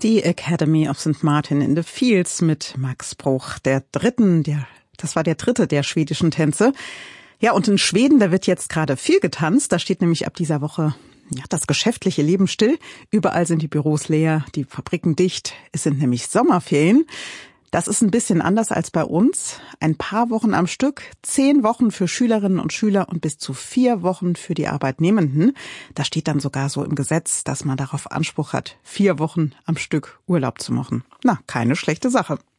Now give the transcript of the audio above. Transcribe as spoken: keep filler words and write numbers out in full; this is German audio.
Die Academy of Sankt Martin in the Fields mit Max Bruch, der dritten, der, das war der dritte der schwedischen Tänze. Ja, und in Schweden, da wird jetzt gerade viel getanzt. Da steht nämlich ab dieser Woche ja, das geschäftliche Leben still. Überall sind die Büros leer, die Fabriken dicht. Es sind nämlich Sommerferien. Das ist ein bisschen anders als bei uns. Ein paar Wochen am Stück, zehn Wochen für Schülerinnen und Schüler und bis zu vier Wochen für die Arbeitnehmenden. Da steht dann sogar so im Gesetz, dass man darauf Anspruch hat, vier Wochen am Stück Urlaub zu machen. Na, keine schlechte Sache.